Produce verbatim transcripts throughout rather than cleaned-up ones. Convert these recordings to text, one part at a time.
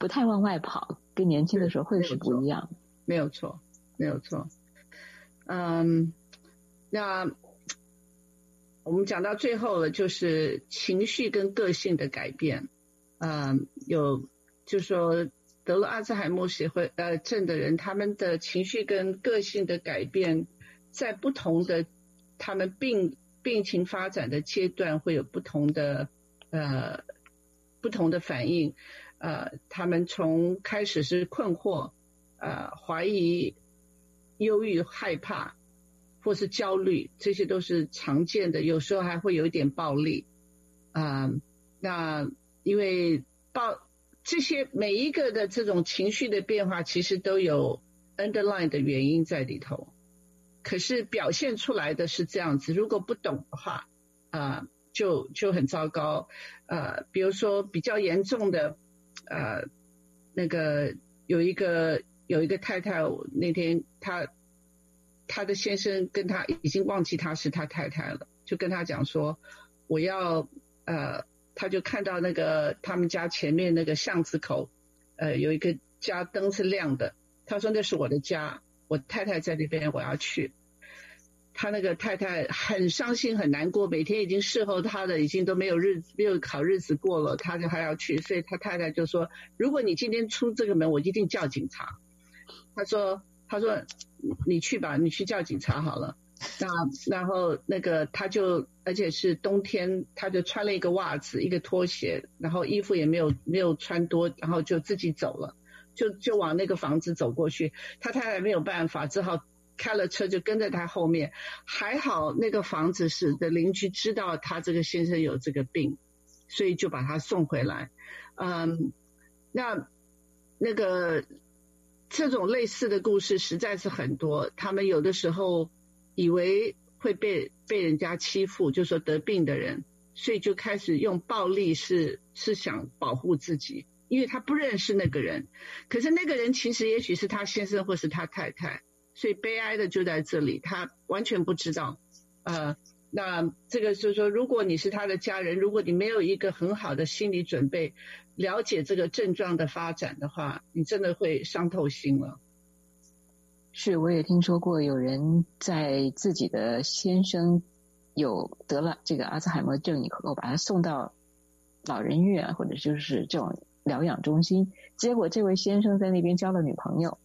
不太往外跑，跟年轻的时候会是不一样。 没有错，没有错。嗯，那我们讲到最后了，就是情绪跟个性的改变。嗯，有就是说得了阿兹海默协会呃症的人，他们的情绪跟个性的改变，在不同的他们病病情发展的阶段会有不同的呃不同的反应。呃，他们从开始是困惑、呃怀疑、忧郁、害怕，或是焦虑，这些都是常见的，有时候还会有一点暴力。啊、呃，那因为暴这些每一个的这种情绪的变化，其实都有 underline 的原因在里头，可是表现出来的是这样子，如果不懂的话，啊、呃，就就很糟糕。呃，比如说比较严重的，呃，那个有一个有一个太太，那天她她的先生跟她已经忘记她是她太太了，就跟她讲说，我要呃。他就看到那个他们家前面那个巷子口，呃，有一个家灯是亮的。他说那是我的家，我太太在那边，我要去。他那个太太很伤心很难过，每天已经伺候他的已经都没有日子没有好日子过了，他就还要去，所以他太太就说，如果你今天出这个门，我一定叫警察。他说他说你去吧，你去叫警察好了。那然后那个他就而且是冬天，他就穿了一个袜子一个拖鞋，然后衣服也没有没有穿多，然后就自己走了，就就往那个房子走过去。他太太没有办法，只好开了车就跟在他后面。还好那个房子是的邻居知道他这个先生有这个病，所以就把他送回来。嗯，那那个这种类似的故事实在是很多，他们有的时候以为会被被人家欺负，就说得病的人，所以就开始用暴力，是是想保护自己，因为他不认识那个人，可是那个人其实也许是他先生或是他太太，所以悲哀的就在这里，他完全不知道。呃，那这个就是说，如果你是他的家人，如果你没有一个很好的心理准备，了解这个症状的发展的话，你真的会伤透心了。 是，我也听说过有人在自己的先生有得了这个阿兹海默症以后，把他送到老人院或者就是这种疗养中心，结果这位先生在那边交了女朋友。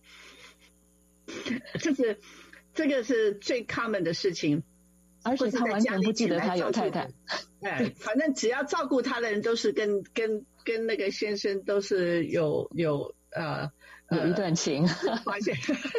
这是这个是最 common 的事情， 而且他完全不记得他有太太。 哎，反正只要照顾他的人都是跟跟跟那个先生都是有有呃。 有一段情， 发现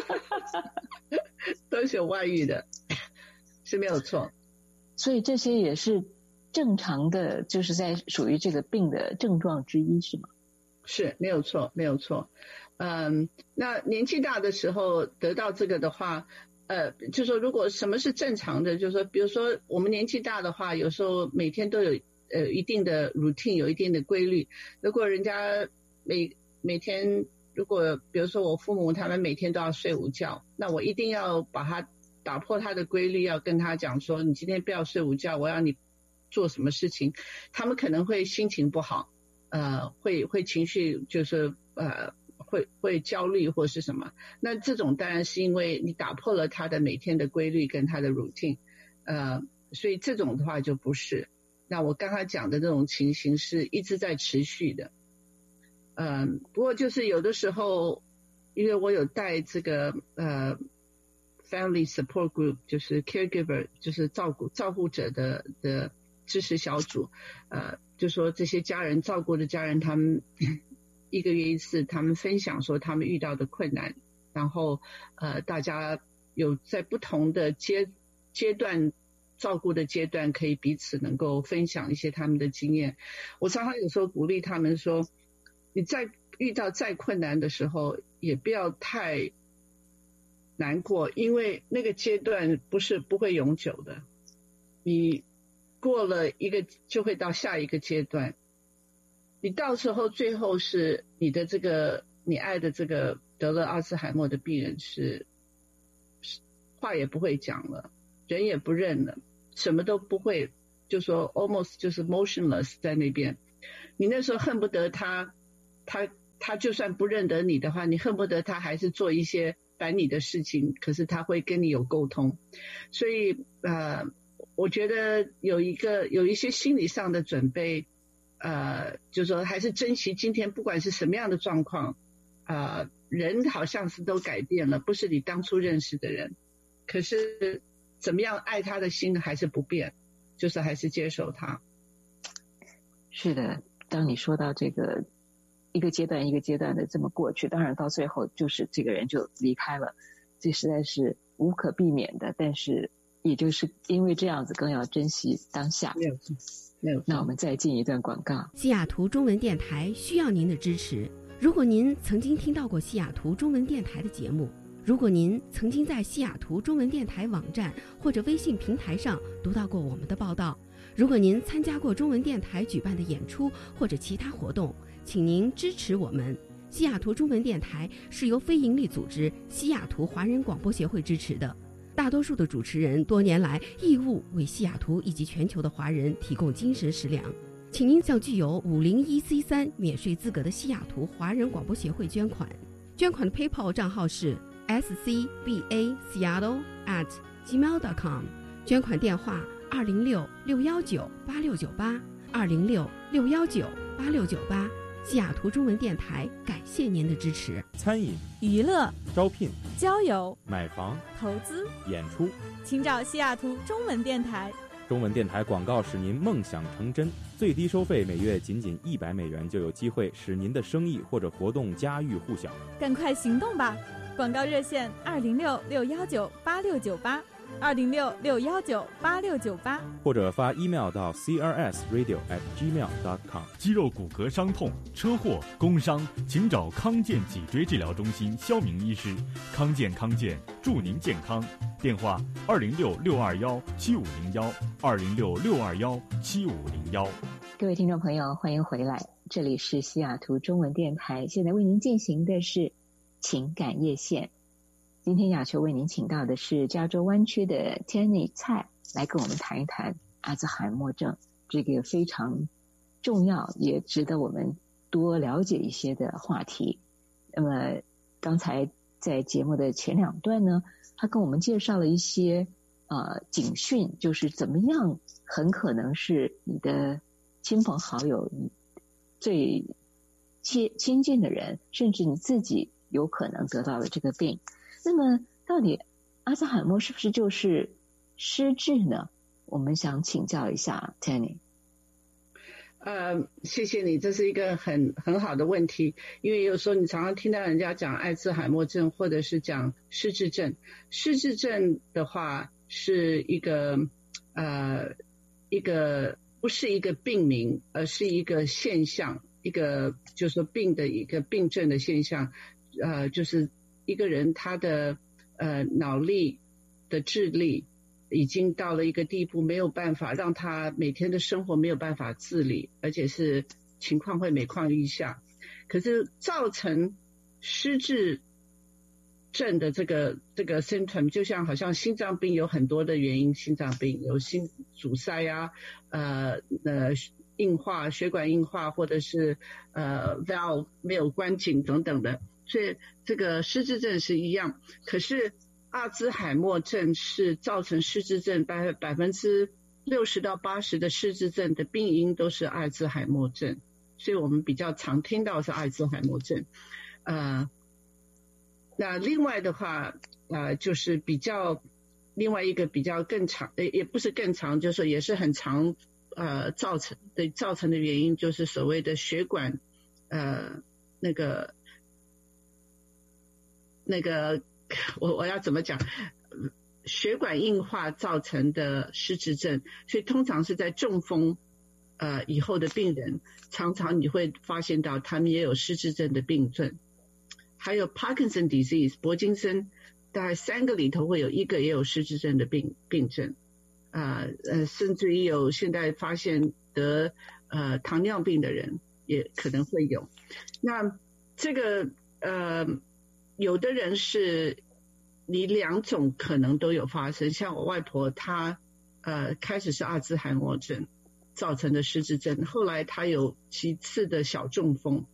都是有外遇的，是没有错。 所以这些也是正常的，就是在属于这个病的症状之一，是吗？ 是没有错，没有错。嗯，那年纪大的时候得到这个的话，呃，就说如果什么是正常的，就是说，比如说我们年纪大的话，有时候每天都有呃一定的 routine， 有一定的规律。如果人家每每天如果比如说我父母他们每天都要睡午觉，那我一定要把他打破他的规律，要跟他讲说你今天不要睡午觉，我要你做什么事情，他们可能会心情不好，呃会会情绪就是呃会会焦虑或是什么，那这种当然是因为你打破了他的每天的规律跟他的 routine， 呃所以这种的话就不是。那我刚才讲的这种情形是一直在持续的。嗯，不过就是有的时候，因为我有带这个呃 family support group， 就是 caregiver， 就是照顾照顾者的的支持小组，呃，就说这些家人照顾的家人，他们一个月一次，他们分享说他们遇到的困难，然后呃大家有在不同的阶阶段照顾的阶段，可以彼此能够分享一些他们的经验。我常常有时候鼓励他们说，你在遇到再困难的时候，也不要太难过，因为那个阶段不是不会永久的，你过了一个就会到下一个阶段，你到时候最后是你的这个你爱的这个得了阿兹海默的病人是话也不会讲了，人也不认了，什么都不会，就说 almost 就是 motionless 在那边，你那时候恨不得他他他就算不认得你的话，你恨不得他还是做一些烦你的事情，可是他会跟你有沟通。所以呃，我觉得有一个有一些心理上的准备，呃，就是说还是珍惜今天不管是什么样的状况，呃，人好像是都改变了，不是你当初认识的人，可是怎么样爱他的心还是不变，就是还是接受他。 是的，当你说到这个一个阶段一个阶段的这么过去，当然到最后就是这个人就离开了，这实在是无可避免的，但是也就是因为这样子更要珍惜当下。 没有错，没有错。 那我们再进一段广告。 西雅图中文电台需要您的支持。如果您曾经听到过西雅图中文电台的节目，如果您曾经在西雅图中文电台网站或者微信平台上读到过我们的报道，如果您参加过中文电台举办的演出或者其他活动，请您支持我们。西雅图中文电台是由非营利组织西雅图华人广播协会支持的，大多数的主持人多年来义务为西雅图以及全球的华人提供精神食粮。请您向具有五零一 C 三 免税资格的西雅图华人广播协会捐款，捐款的 PayPal 账号是 s c b a seattle at gmail dot com， 捐款电话二零六六一九八六九八二零六六一九八六九八。西雅图中文电台感谢您的支持。 餐饮、 娱乐、 招聘、 交友、 买房、 投资、 演出， 请找西雅图中文电台。 中文电台广告使您梦想成真，最低收费每月仅仅一百美元，就有机会使您的生意或者活动家喻户晓。 赶快行动吧！广告热线二零六六一九八六九八二零六六一九八六九八， 或者发 email 到 c r s radio at gmail dot com。 肌肉骨骼伤痛、车祸、工伤，请找康健脊椎治疗中心肖明医师。康健康健，祝您健康。电话二零六六二幺七五零幺二零六六二幺七五零幺。 各位听众朋友，欢迎回来，这里是西雅图中文电台，现在为您进行的是情感夜线。今天亚球为您请到的是加州湾区的 Tanny 蔡，来跟我们谈一谈阿兹海默症这个非常重要也值得我们多了解一些的话题。那么刚才在节目的前两段呢，他跟我们介绍了一些呃警讯，就是怎么样很可能是你的亲朋好友、你最亲亲近的人，甚至你自己有可能得到了这个病。那么到底阿兹海默是不是就是失智呢？我们想请教一下 Tanny。 呃，谢谢你，这是一个很很好的问题，因为有时候你常常听到人家讲阿兹海默症或者是讲失智症。失智症的话是一个呃一个不是一个病名，而是一个现象，一个就是说病的一个病症的现象，呃，就是一个人他的呃脑力的智力已经到了一个地步，没有办法让他每天的生活没有办法自理，而且是情况会每况愈下。可是造成失智症的这个这个 symptom， 就像好像心脏病有很多的原因，心脏病有心阻塞啊，呃呃硬化、血管硬化，或者是呃 valve 没有关紧等等的。所以这个失智症是一样，可是阿兹海默症是造成失智症百百分之六十到八十的失智症的病因都是阿兹海默症，所以我们比较常听到是阿兹海默症。呃，那另外的话，呃，就是比较另外一个比较更长，也不是更长，就是说也是很长，呃，造成的造成的原因就是所谓的血管，呃，那个。那个我我要怎么讲？血管硬化造成的失智症，所以通常是在中风呃以后的病人，常常你会发现到他们也有失智症的病症。还有 Parkinson disease 柏金森，大概三个里头会有一个也有失智症的病病症。呃呃，甚至于有现在发现得呃糖尿病的人也可能会有。那这个呃。有的人是你两种可能都有发生，像我外婆她呃开始是阿兹海默症造成的失智症，后来她有几次的小中风，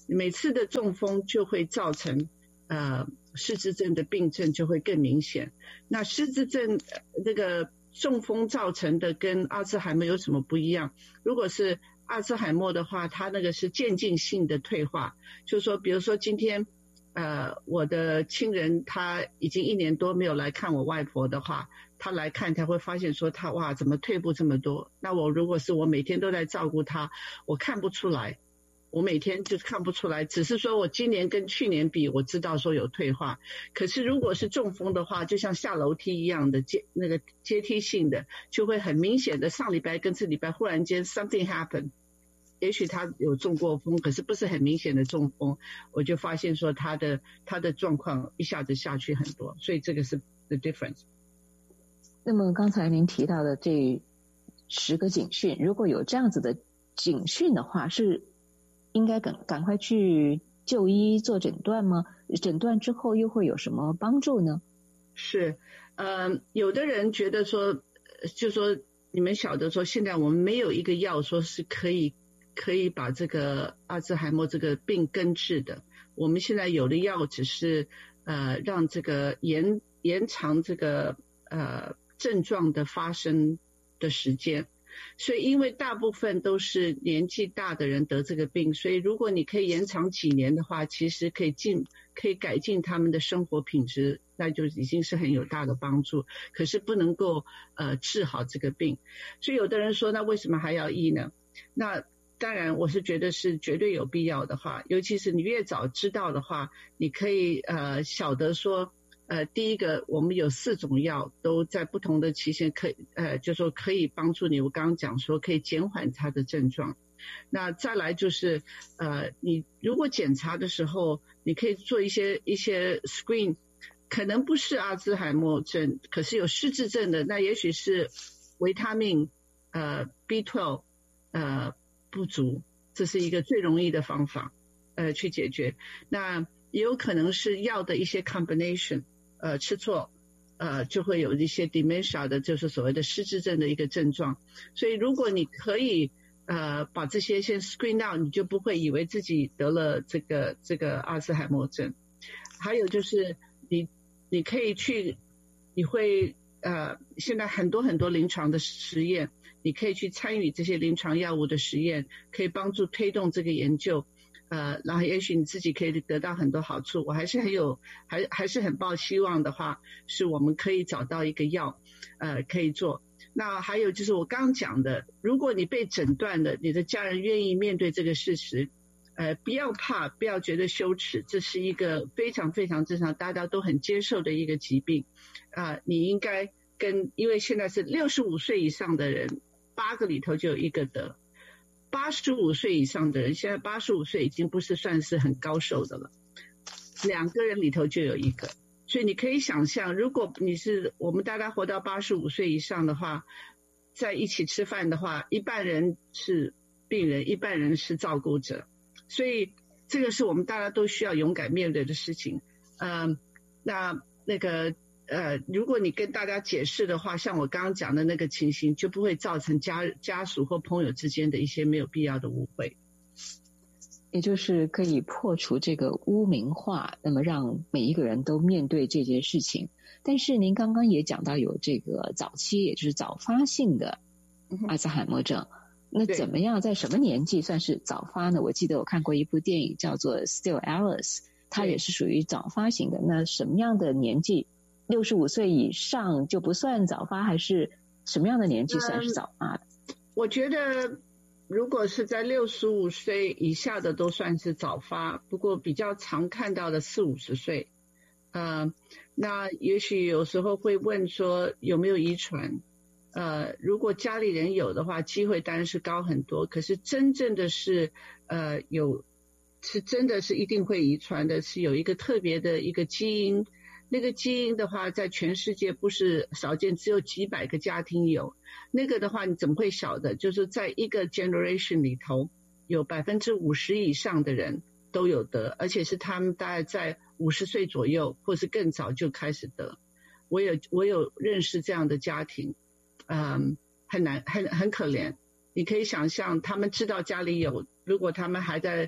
每次的中风就会造成呃失智症的病症就会更明显。那失智症这个中风造成的跟阿兹海默有什么不一样？如果是阿兹海默的话，它那个是渐进性的退化，就是说比如说今天呃我的亲人他已经一年多没有来看我外婆的话，他来看他会发现说他哇怎么退步这么多，那我如果是我每天都在照顾他，我看不出来，我每天就看不出来，只是说我今年跟去年比我知道说有退化。可是如果是中风的话，就像下楼梯一样的阶那个阶梯性的，就会很明显的上礼拜跟这礼拜忽然间 something happen， 也许他有中过风，可是不是很明显的中风，我就发现说他的他的状况一下子下去很多，所以这个是 the difference。 那么刚才您提到的这十个警讯，如果有这样子的警讯的话，是应该赶赶快去就医做诊断吗？诊断之后又会有什么帮助呢？ 是，呃，有的人觉得说，就说你们晓得说，现在我们没有一个药说是可以可以把这个阿兹海默这个病根治的。我们现在有的药只是呃让这个延延长这个呃症状的发生的时间。所以因为大部分都是年纪大的人得这个病，所以如果你可以延长几年的话，其实可以进可以改进他们的生活品质，那就已经是很有大的帮助，可是不能够呃治好这个病。所以有的人说那为什么还要医呢？那当然我是觉得是绝对有必要的话，尤其是你越早知道的话，你可以呃晓得说呃，第一个，我们有四种药都在不同的期限可以，呃，就说可以帮助你。我刚刚讲说可以减缓它的症状。那再来就是，呃，你如果检查的时候，你可以做一些一些 screen， 可能不是阿兹海默症，可是有失智症的，那也许是维他命呃 B 十二 呃不足，这是一个最容易的方法，呃，去解决。那也有可能是药的一些 combination。呃，吃错，呃，就会有一些 dementia 的，就是所谓的失智症的一个症状。所以如果你可以呃把这些先 screen out， 你就不会以为自己得了这个这个阿兹海默症。还有就是你你可以去，你会呃现在很多很多临床的实验，你可以去参与这些临床药物的实验，可以帮助推动这个研究。呃，然后也许你自己可以得到很多好处。我还是很有，还还是很抱希望的话，是我们可以找到一个药，呃，可以做。那还有就是我刚刚讲的，如果你被诊断了，你的家人愿意面对这个事实，呃，不要怕，不要觉得羞耻，这是一个非常非常正常，大家都很接受的一个疾病。啊、呃，你应该跟，因为现在是六十五岁以上的人，八个里头就有一个得。八十五岁以上的人，现在八十五岁已经不是算是很高寿的了，两个人里头就有一个。所以你可以想象，如果你是我们大家活到八十五岁以上的话，在一起吃饭的话，一半人是病人，一半人是照顾者，所以这个是我们大家都需要勇敢面对的事情。嗯，那那个呃，如果你跟大家解释的话，像我刚刚讲的那个情形，就不会造成家家属或朋友之间的一些没有必要的误会。 也就是可以破除这个污名化，那么让每一个人都面对这件事情。但是您刚刚也讲到有这个早期，也就是早发性的阿兹海默症，那怎么样在什么年纪算是早发呢？我记得我看过一部电影叫做 Still Alice， 它也是属于早发型的。那什么样的年纪，六十五岁以上就不算早发，还是什么样的年纪算是早发的？ 嗯、我觉得如果是在六十五岁以下的都算是早发，不过比较常看到的四五十岁。呃，那也许有时候会问说有没有遗传？呃，如果家里人有的话，机会当然是高很多。可是真正的是呃有，是真的是一定会遗传的，是有一个特别的一个基因。那个基因的话，在全世界不是少见，只有几百个家庭有。那个的话，你怎么会晓得？就是在一个 generation 里头，有百分之五十以上的人都有得，而且是他们大概在五十岁左右，或是更早就开始得。我有我有认识这样的家庭，嗯，很难，很很可怜。你可以想象，他们知道家里有，如果他们还在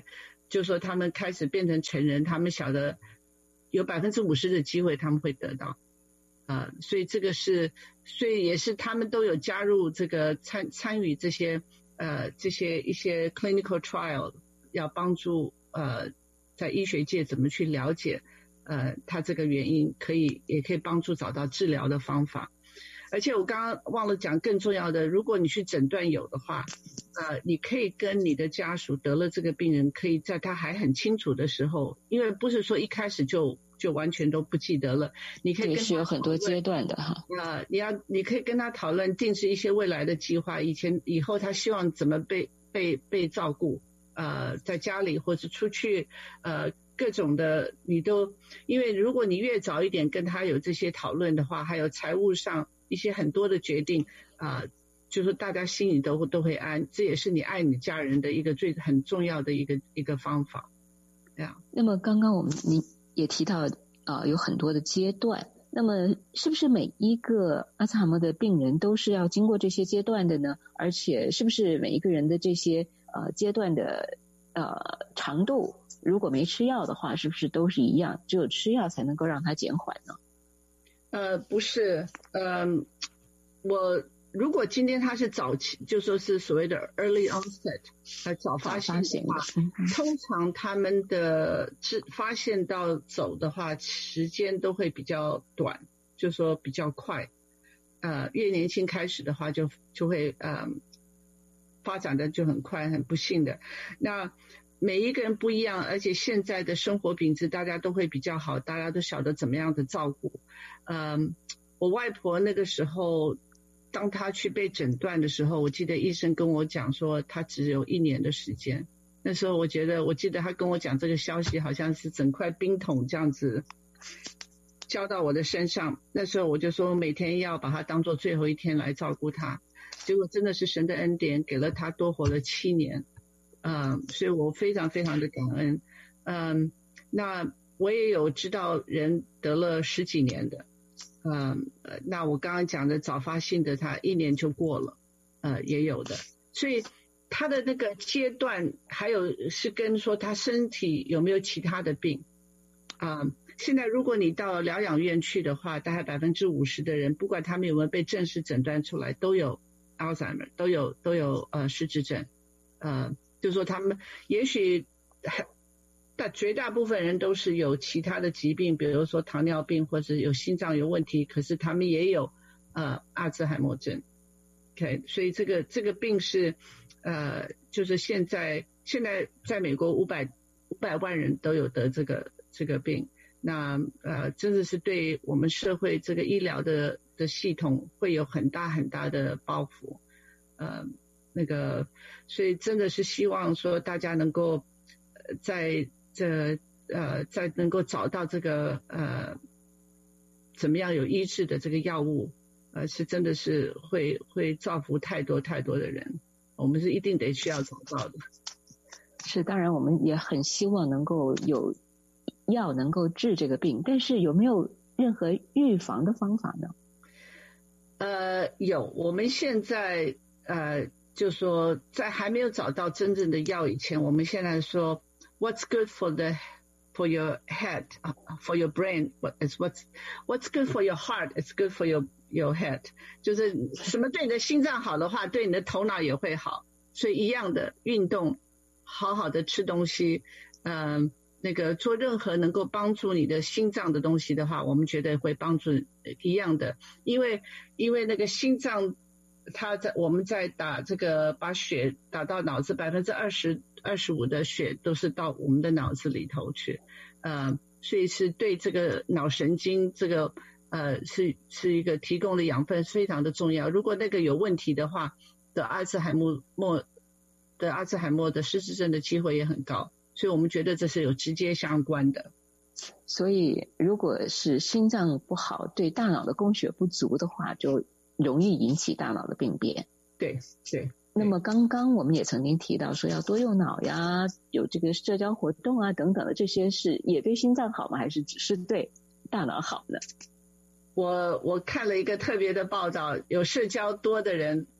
就说他们开始变成成人，他们晓得有百分之五十的机会他们会得到，呃，所以这个是，所以也是他们都有加入这个参参与这些呃这些一些 clinical trial， 要帮助呃在医学界怎么去了解呃它这个原因，可以也可以帮助找到治疗的方法。而且我刚刚忘了讲更重要的，如果你去诊断有的话，呃，你可以跟你的家属得了这个病人，可以在他还很清楚的时候，因为不是说一开始就就完全都不记得了，你可以跟他是有很多阶段的哈。 呃，你要你可以跟他讨论定制一些未来的计划，以前以后他希望怎么被被被照顾，呃，在家里或者出去，呃。各种的你都，因为如果你越早一点跟他有这些讨论的话，还有财务上一些很多的决定啊、呃，就是大家心里都都会安，这也是你爱你家人的一个最很重要的一个一个方法。这样。 那么刚刚我们您也提到啊、呃，有很多的阶段，那么是不是每一个阿兹海默的病人都是要经过这些阶段的呢？而且是不是每一个人的这些呃阶段的呃长度？如果没吃药的话，是不是都是一样？只有吃药才能够让它减缓呢？ 呃，不是，嗯、呃，我如果今天他是早期，就说是所谓的 early onset， 呃，早发现的话，通常他们的发现到走的话，时间都会比较短，就说比较快。呃，越年轻开始的话就，就就会呃发展的就很快，很不幸的那。每一个人不一样，而且现在的生活品质大家都会比较好，大家都晓得怎么样的照顾。嗯，我外婆那个时候，当她去被诊断的时候，我记得医生跟我讲说，她只有一年的时间。那时候我觉得，我记得他跟我讲这个消息，好像是整块冰桶这样子浇到我的身上。那时候我就说，每天要把她当做最后一天来照顾她。结果真的是神的恩典，给了她多活了七年。嗯，所以我非常非常的感恩。嗯，那我也有知道人得了十几年的，嗯，那我刚刚讲的早发性的，他一年就过了，呃，也有的。所以他的那个阶段，还有是跟说他身体有没有其他的病啊、嗯。现在如果你到疗养院去的话，大概百分之五十的人，不管他们有没有被正式诊断出来，都有 Alzheimer， 都有都有呃失智症，呃。就是说他们也许但绝大部分人都是有其他的疾病，比如说糖尿病或者有心脏有问题，可是他们也有呃阿兹海默症。 OK， 所以这个这个病是呃就是现在现在在美国五百五百万人都有得这个这个病，那呃真的是对我们社会这个医疗的的系统会有很大很大的包袱。呃那个，所以真的是希望说大家能够在这呃在能够找到这个呃怎么样有医治的这个药物，呃是真的是会会造福太多太多的人，我们是一定得需要找到的。 是，当然我们也很希望能够有药能够治这个病，但是有没有任何预防的方法呢？ 呃，有，我们现在呃。就说在还没有找到真正的药以前，我们现在说 what's good for the for your head for your brain is what's what's good for your heart is good for your your head， 就是什么对你的心脏好的话，对你的头脑也会好。所以一样的运动，好好的吃东西，嗯、呃，那个做任何能够帮助你的心脏的东西的话，我们觉得会帮助一样的，因为因为那个心脏。他在我们在打这个把血打到脑子，百分之二十二十五的血都是到我们的脑子里头去，呃，所以是对这个脑神经这个呃是是一个提供的养分非常的重要。如果那个有问题的话，得阿兹海默默的阿兹海默的失智症的机会也很高，所以我们觉得这是有直接相关的。 所以如果是心脏不好，对大脑的供血不足的话，就容易引起大脑的病变。 对对。 那么刚刚我们也曾经提到说要多用脑呀，有这个社交活动啊等等的，这些是也对心脏好吗？还是只是对大脑好呢？ 我我看了一个特别的报道，有社交多的人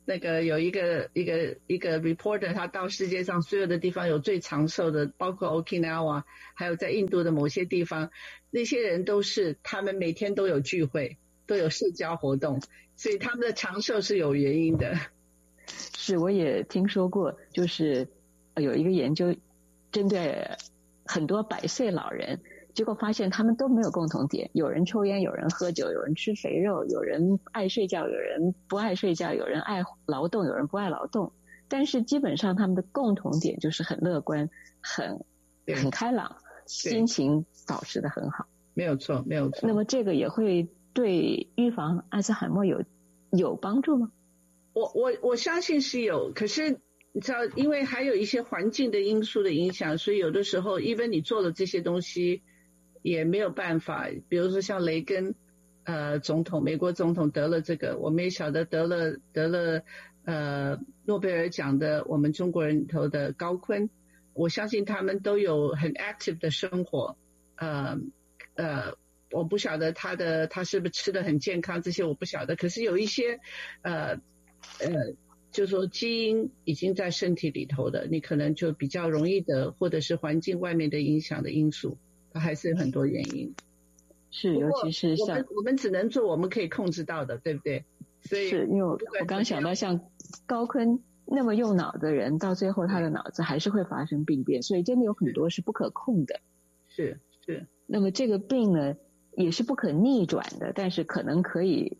那个有一个一个一个 reporter， 他到世界上所有的地方有最长寿的，包括 Okinawa， 还有在印度的某些地方，那些人都是他们每天都有聚会，都有社交活动，所以他们的长寿是有原因的。 是，我也听说过，就是有一个研究针对很多百岁老人，结果发现他们都没有共同点，有人抽烟，有人喝酒，有人吃肥肉，有人爱睡觉，有人不爱睡觉，有人爱劳动，有人不爱劳动，但是基本上他们的共同点就是很乐观，很很开朗，心情保持得很好。 没有错，没有错。 那么这个也会对预防阿兹海默有有帮助吗？ 我我我相信是有，可是你知道，因为还有一些环境的因素的影响，所以有的时候，even你做了这些东西，也没有办法。比如说像雷根，呃，总统，美国总统得了这个，我们也晓得得了得了呃诺贝尔奖的，我们中国人里头的高锟，我相信他们都有很 active 的生活，呃呃。我不晓得他的他是不是吃得很健康，这些我不晓得。可是有一些呃呃，就是说基因已经在身体里头的，你可能就比较容易得，或者是环境外面的影响的因素，它还是有很多原因。 是，尤其是像我们我们只能做我们可以控制到的，对不对？所以是因为我我刚想到像高锟那么用脑的人，到最后他的脑子还是会发生病变，所以真的有很多是不可控的。 是是。 那么这个病呢？也是不可逆转的，但是可能可以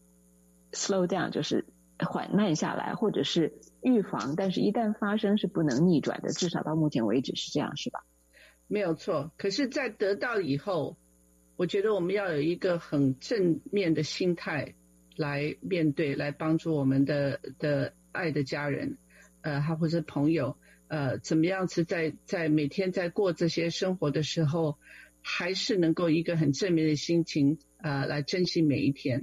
slow down， 就是缓慢下来，或者是预防，但是一旦发生是不能逆转的，至少到目前为止是这样，是吧？ 没有错。可是在得到以后，我觉得我们要有一个很正面的心态来面对，来帮助我们的的爱的家人，呃，还或者朋友，呃，怎么样是在在每天在过这些生活的时候，还是能够一个很正面的心情，呃，来珍惜每一天。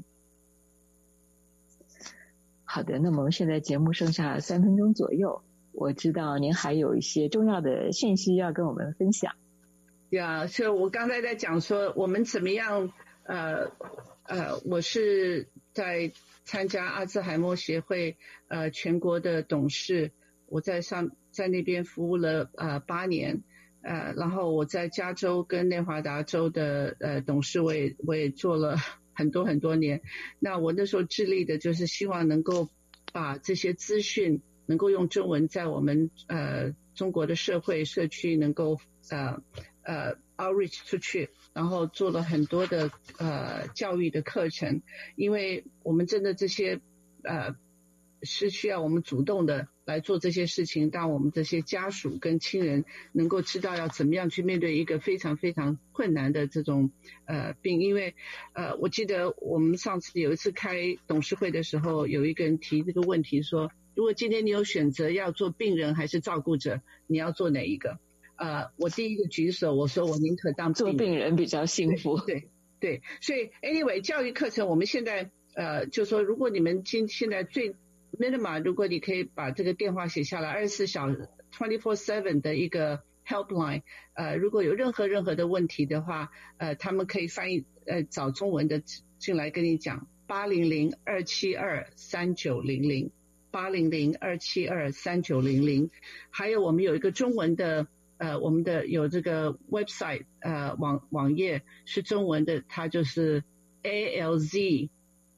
好的，那么我们现在节目剩下三分钟左右，我知道您还有一些重要的信息要跟我们分享。 呀，所以我刚才在讲说，我们怎么样，呃呃，我是在参加阿兹海默协会呃全国的董事，我在上在那边服务了呃八年。呃，然后我在加州跟内华达州的呃董事，我也我也做了很多很多年。那我那时候致力的就是希望能够把这些资讯能够用中文在我们呃中国的社会社区能够呃呃 outreach 出去，然后做了很多的呃教育的课程，因为我们真的这些呃是需要我们主动的来做这些事情，让我们这些家属跟亲人能够知道要怎么样去面对一个非常非常困难的这种呃病。因为呃我记得我们上次有一次开董事会的时候，有一个人提这个问题说，如果今天你有选择要做病人还是照顾者，你要做哪一个？呃我第一个举手，我说我宁可当病人， 做病人比较幸福。 对 对, 对，所以 anyway 教育课程我们现在呃就说，如果你们今现在最Minima， 如果你可以把这个电话写下来，二十四小时 二十四 七 的一个 helpline， 呃，如果有任何任何的问题的话，呃，他们可以翻译呃找中文的进来跟你讲，八零零二七二三九零零，八零零二七二三九零零，还有我们有一个中文的呃，我们的有这个 website 呃网网页是中文的，它就是 A L Z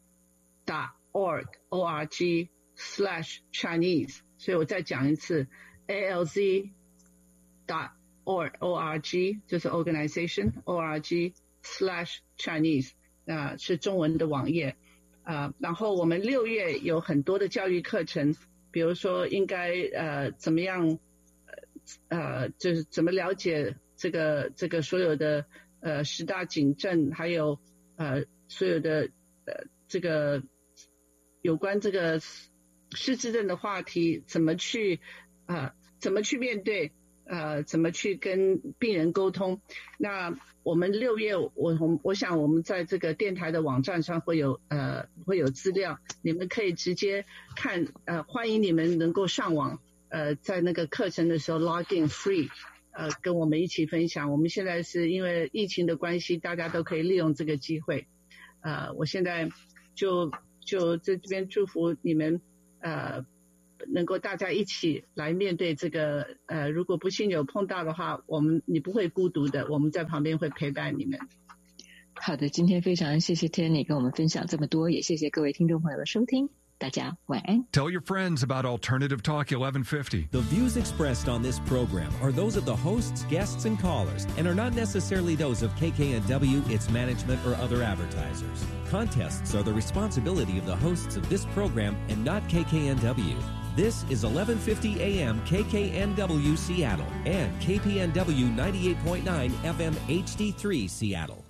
dot org O R G slash Chinese， 所以我再讲一次 A L Z dot org O R G 就是 organization O R G slash Chinese， 啊、呃、是中文的网页啊、呃。然后我们六月有很多的教育课程，比如说应该呃怎么样呃就是怎么了解这个这个所有的呃十大警症，还有呃所有的呃这个有关这个失智症的话题，怎么去呃怎么去面对，呃怎么去跟病人沟通。那我们六月我我我想我们在这个电台的网站上会有呃会有资料，你们可以直接看，呃欢迎你们能够上网，呃在那个课程的时候 log in free， 呃跟我们一起分享。我们现在是因为疫情的关系，大家都可以利用这个机会。呃我现在就就在这边祝福你们呃能够大家一起来面对这个呃，如果不幸有碰到的话，我们你不会孤独的，我们在旁边会陪伴你们。 好的，今天非常谢谢 Tanny 跟我们分享这么多，也谢谢各位听众朋友的收听，大家晚安。 Tell your friends about Alternative Talk eleven fifty. The views expressed on this program are those of the hosts, guests, and callers, and are not necessarily those of K K N W, its management, or other advertisers. Contests are the responsibility of the hosts of this program and not K K N W. This is eleven fifty A M K K N W Seattle and K P N W ninety-eight point nine F M H D three Seattle.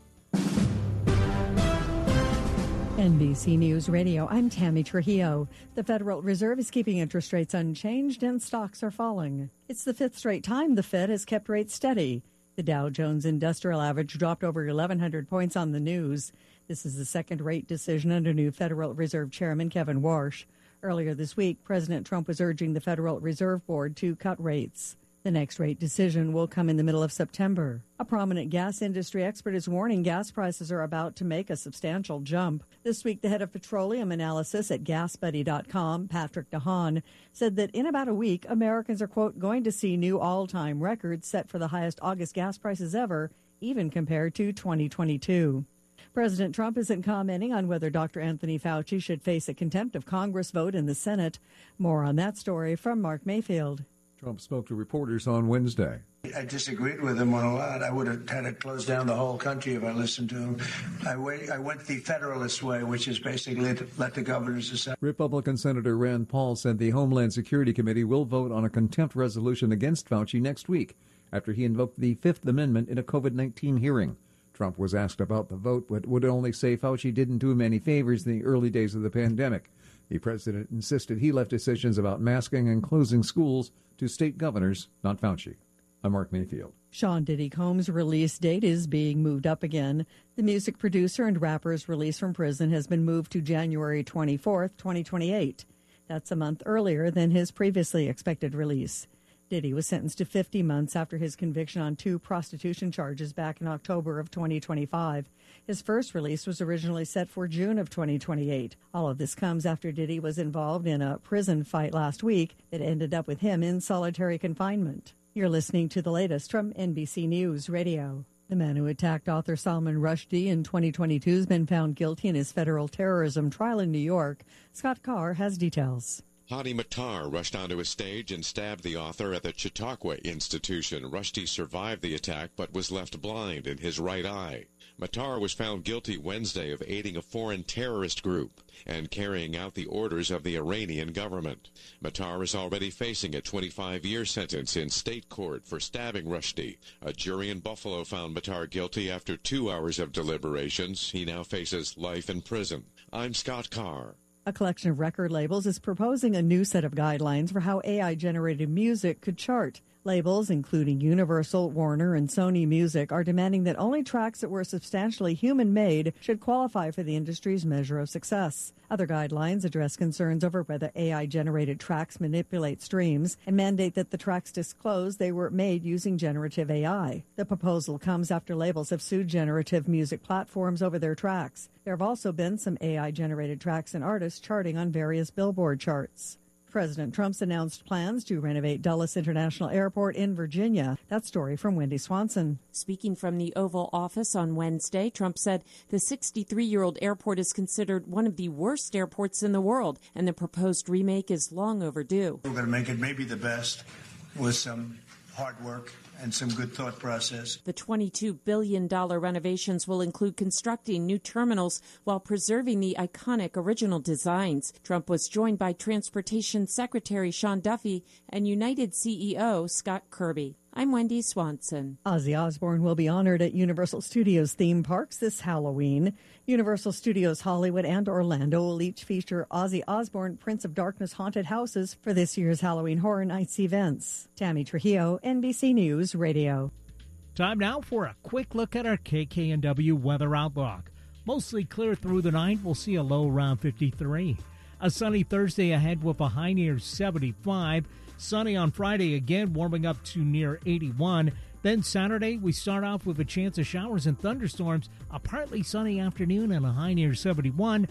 N B C News Radio, I'm Tammy Trujillo. The Federal Reserve is keeping interest rates unchanged and stocks are falling. It's the fifth straight time the Fed has kept rates steady. The Dow Jones Industrial Average dropped over eleven hundred points on the news. This is the second rate decision under new Federal Reserve Chairman Kevin Warsh. Earlier this week, President Trump was urging the Federal Reserve Board to cut rates. The next rate decision will come in the middle of September. A prominent gas industry expert is warning gas prices are about to make a substantial jump. This week, the head of petroleum analysis at gas buddy dot com, Patrick DeHaan, said that in about a week, Americans are, quote, going to see new all-time records set for the highest August gas prices ever, even compared to twenty twenty-two. President Trump isn't commenting on whether Doctor Anthony Fauci should face a contempt of Congress vote in the Senate. More on that story from Mark Mayfield. Trump spoke to reporters on Wednesday. I disagreed with him on a lot. I would have had to close down the whole country if I listened to him. I, wait, I went the Federalist way, which is basically to let the governors decide. Republican Senator Rand Paul said the Homeland Security Committee will vote on a contempt resolution against Fauci next week after he invoked the Fifth Amendment in a COVID nineteen hearing. Trump was asked about the vote, but would only say Fauci didn't do him any favors in the early days of the pandemic. The president insisted he left decisions about masking and closing schools to state governors, not Fauci. I'm Mark Mayfield. Sean Diddy Combs' release date is being moved up again. The music producer and rapper's release from prison has been moved to January twenty-fourth, twenty twenty-eight. That's a month earlier than his previously expected release. Diddy was sentenced to fifty months after his conviction on two prostitution charges back in October of twenty twenty-five. His first release was originally set for June of twenty twenty-eight. All of this comes after Diddy was involved in a prison fight last week that ended up with him in solitary confinement. You're listening to the latest from N B C News Radio. The man who attacked author Salman Rushdie in twenty twenty-two has been found guilty in his federal terrorism trial in New York. Scott Carr has details. Hadi Matar rushed onto a stage and stabbed the author at the Chautauqua Institution. Rushdie survived the attack but was left blind in his right eye. Matar was found guilty Wednesday of aiding a foreign terrorist group and carrying out the orders of the Iranian government. Matar is already facing a twenty-five-year sentence in state court for stabbing Rushdie. A jury in Buffalo found Matar guilty after two hours of deliberations. He now faces life in prison. I'm Scott Carr. A collection of record labels is proposing a new set of guidelines for how A I-generated music could chart. Labels, including Universal, Warner, and Sony Music, are demanding that only tracks that were substantially human-made should qualify for the industry's measure of success. Other guidelines address concerns over whether A I-generated tracks manipulate streams and mandate that the tracks disclose they were made using generative A I. The proposal comes after labels have sued generative music platforms over their tracks. There have also been some A I-generated tracks and artists charting on various Billboard charts. President Trump's announced plans to renovate Dulles International Airport in Virginia. That story from Wendy Swanson. Speaking from the Oval Office on Wednesday, Trump said the sixty-three-year-old airport is considered one of the worst airports in the world, and the proposed remake is long overdue. We're going to make it maybe the best with some hard work and some good thought process. The twenty-two billion dollars renovations will include constructing new terminals while preserving the iconic original designs. Trump was joined by Transportation Secretary Sean Duffy and United C E O Scott Kirby. I'm Wendy Swanson. Ozzy Osbourne will be honored at Universal Studios theme parks this Halloween. Universal Studios Hollywood and Orlando will each feature Ozzy Osbourne Prince of Darkness haunted houses for this year's Halloween Horror Nights events. Tammy Trujillo, N B C News Radio. Time now for a quick look at our K K N W weather outlook. Mostly clear through the night. We'll see a low around fifty-three. A sunny Thursday ahead with a high near seventy-five. Sunny on Friday again, warming up to near eighty-one. Then Saturday, we start off with a chance of showers and thunderstorms, a partly sunny afternoon and a high near seventy-one.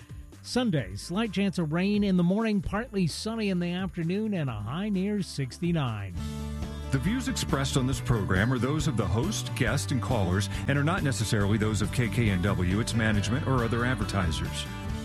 Sunday, slight chance of rain in the morning, partly sunny in the afternoon, and a high near sixty-nine. The views expressed on this program are those of the host, guests, and callers and are not necessarily those of K K N W, its management, or other advertisers.